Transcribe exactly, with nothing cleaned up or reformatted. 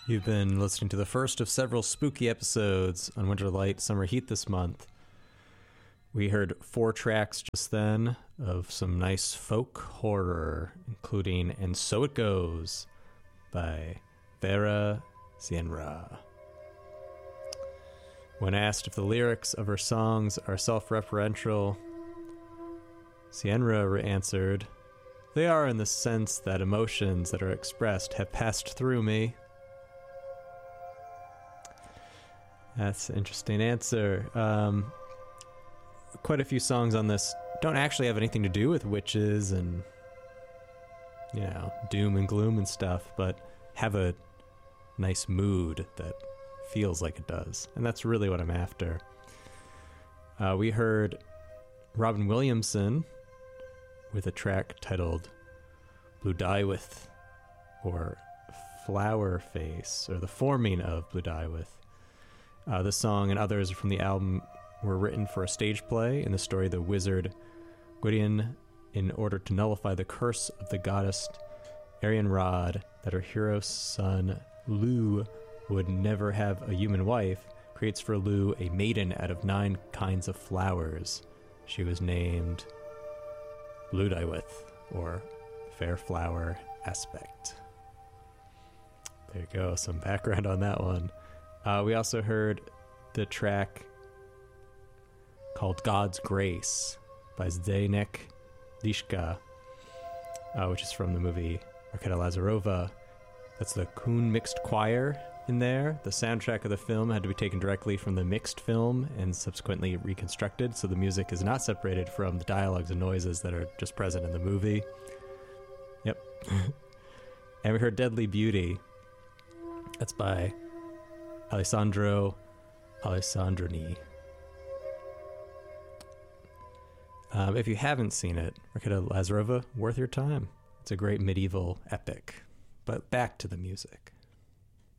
You've been listening to the first of several spooky episodes on Winter Light, Summer Heat this month. We heard four tracks just then of some nice folk horror, including And So It Goes by Vera Zienra. When asked if the lyrics of her songs are self-referential, Zienra answered, "They are in the sense that emotions that are expressed have passed through me." That's an interesting answer. Um, quite a few songs on this don't actually have anything to do with witches and, you know, doom and gloom and stuff, but have a nice mood that feels like it does. And that's really what I'm after. Uh, we heard Robin Williamson with a track titled Blue Dywith, or Flower Face, or The Forming of Blue Dywith. Uh, this song and others from the album were written for a stage play in the story The Wizard Gwydion, in order to nullify the curse of the goddess Arianrhod that her hero's son Lugh would never have a human wife, creates for Lugh a maiden out of nine kinds of flowers. She was named Blue Dywith, or Fair Flower Aspect. There you go, some background on that one. Uh, we also heard the track called God's Grace by Zdenek Lishka, uh, which is from the movie Marketa Lazarova. That's the Kuhn Mixed Choir in there. The soundtrack of the film had to be taken directly from the mixed film and subsequently reconstructed, so the music is not separated from the dialogues and noises that are just present in the movie. Yep. And we heard Deadly Beauty. That's by Alessandro Alessandrini. Um, if you haven't seen it, Marketa Lazarova, worth your time. It's a great medieval epic. But back to the music.